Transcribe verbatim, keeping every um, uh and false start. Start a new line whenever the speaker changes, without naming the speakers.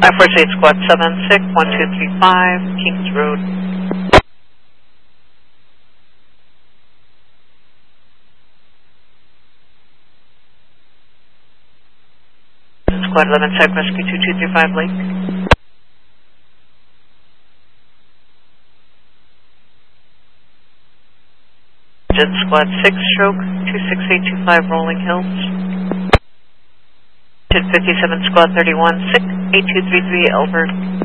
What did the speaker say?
five four eight Squad seven six one two three five, Kings Road. Squad eleven Sec Rescue two two three five Lake. Jet Squad six Stroke two six eight two five Rolling Hills. Jet fifty-seven Squad thirty-one Sick eight two three three Elbert.